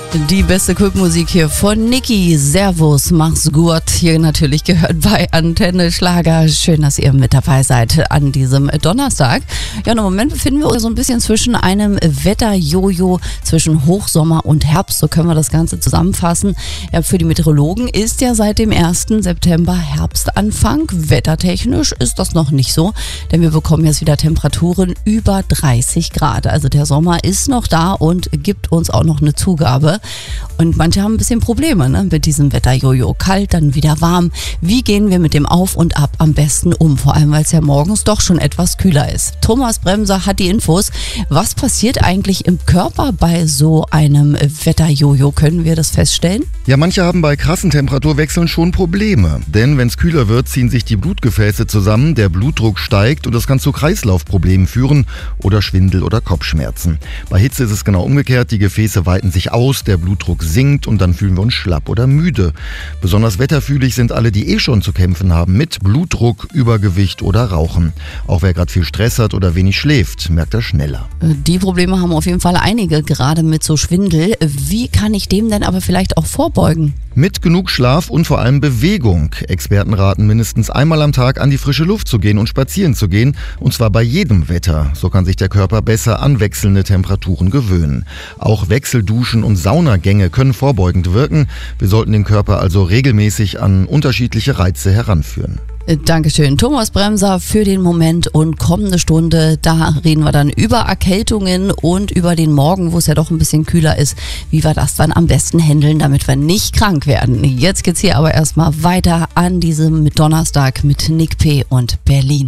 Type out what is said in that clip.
Die beste Kultmusik hier von Niki. Servus, mach's gut. Hier natürlich gehört bei Antenne Schlager. Schön, dass ihr mit dabei seid an diesem Donnerstag. Ja, und im Moment befinden wir uns so ein bisschen zwischen einem Wetterjojo, zwischen Hochsommer und Herbst. So können wir das Ganze zusammenfassen. Ja, für die Meteorologen ist ja seit dem 1. September Herbstanfang. Wettertechnisch ist das noch nicht so, denn wir bekommen jetzt wieder Temperaturen über 30 Grad. Also der Sommer ist noch da und gibt uns auch noch eine Zugabe. Und manche haben ein bisschen Probleme mit diesem Wetterjojo. Kalt, dann wieder warm. Wie gehen wir mit dem Auf und Ab am besten um? Vor allem, weil es ja morgens doch schon etwas kühler ist. Thomas Bremser hat die Infos. Was passiert eigentlich im Körper bei so einem Wetterjojo? Können wir das feststellen? Ja, manche haben bei krassen Temperaturwechseln schon Probleme. Denn wenn es kühler wird, ziehen sich die Blutgefäße zusammen, der Blutdruck steigt und das kann zu Kreislaufproblemen führen oder Schwindel oder Kopfschmerzen. Bei Hitze ist es genau umgekehrt. Die Gefäße weiten sich aus, der Blutdruck sinkt und dann fühlen wir uns schlapp oder müde. Besonders wetterfühlig sind alle, die schon zu kämpfen haben mit Blutdruck, Übergewicht oder Rauchen. Auch wer gerade viel Stress hat oder wenig schläft, merkt das schneller. Die Probleme haben auf jeden Fall einige, gerade mit so Schwindel. Wie kann ich dem denn aber vielleicht auch vorbeugen? Mit genug Schlaf und vor allem Bewegung. Experten raten, mindestens einmal am Tag an die frische Luft zu gehen und spazieren zu gehen. Und zwar bei jedem Wetter. So kann sich der Körper besser an wechselnde Temperaturen gewöhnen. Auch Wechselduschen und Saunagänge können vorbeugend wirken. Wir sollten den Körper also regelmäßig an unterschiedliche Reize heranführen. Dankeschön, Thomas Bremser, für den Moment. Und kommende Stunde, da reden wir dann über Erkältungen und über den Morgen, wo es ja doch ein bisschen kühler ist, wie wir das dann am besten handeln, damit wir nicht krank werden. Jetzt geht's hier aber erstmal weiter an diesem Donnerstag mit Nick P. und Berlin.